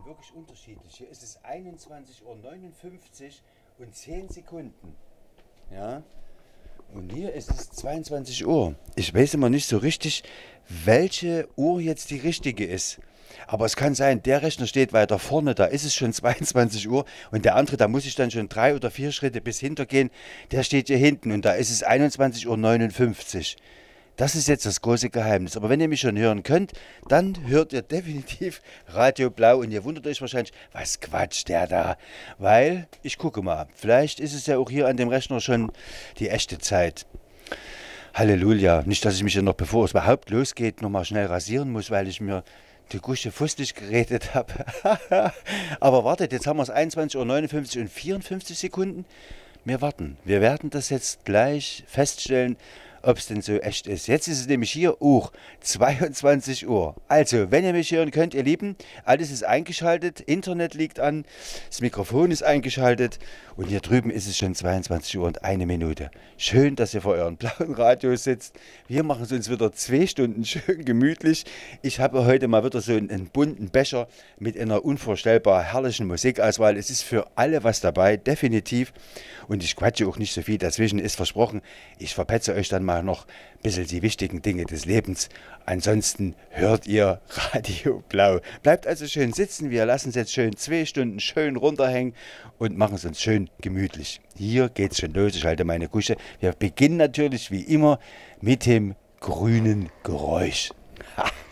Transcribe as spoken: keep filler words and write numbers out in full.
wirklich unterschiedlich. Hier ist es einundzwanzig Uhr neunundfünfzig und zehn Sekunden. Ja. Und hier ist es zweiundzwanzig Uhr. Ich weiß immer nicht so richtig, welche Uhr jetzt die richtige ist. Aber es kann sein, der Rechner steht weiter vorne, da ist es schon zweiundzwanzig Uhr und der andere, da muss ich dann schon drei oder vier Schritte bis hinter gehen, der steht hier hinten und da ist es einundzwanzig Uhr neunundfünfzig. Das ist jetzt das große Geheimnis. Aber wenn ihr mich schon hören könnt, dann hört ihr definitiv Radio Blau und ihr wundert euch wahrscheinlich, was quatscht der da? Weil, ich gucke mal, vielleicht ist es ja auch hier an dem Rechner schon die echte Zeit. Halleluja. Nicht, dass ich mich ja noch, bevor es überhaupt losgeht, nochmal schnell rasieren muss, weil ich mir die Gusche fußlich geredet habe. Aber wartet, jetzt haben wir es einundzwanzig Uhr neunundfünfzig und vierundfünfzig Sekunden. Wir warten. Wir werden das jetzt gleich feststellen, ob es denn so echt ist. Jetzt ist es nämlich hier auch zweiundzwanzig Uhr. Also, wenn ihr mich hören könnt, ihr Lieben, alles ist eingeschaltet, Internet liegt an, das Mikrofon ist eingeschaltet und hier drüben ist es schon zweiundzwanzig Uhr und eine Minute. Schön, dass ihr vor euren blauen Radios sitzt. Wir machen es uns wieder zwei Stunden schön gemütlich. Ich habe heute mal wieder so einen, einen bunten Becher mit einer unvorstellbar herrlichen Musikauswahl. Es ist für alle was dabei, definitiv. Und ich quatsche auch nicht so viel dazwischen, ist versprochen. Ich verpetze euch dann mal noch ein bisschen die wichtigen Dinge des Lebens. Ansonsten hört ihr Radio Blau. Bleibt also schön sitzen. Wir lassen es jetzt schön zwei Stunden schön runterhängen und machen es uns schön gemütlich. Hier geht's schon los. Ich halte meine Kusche. Wir beginnen natürlich wie immer mit dem grünen Geräusch. Ha!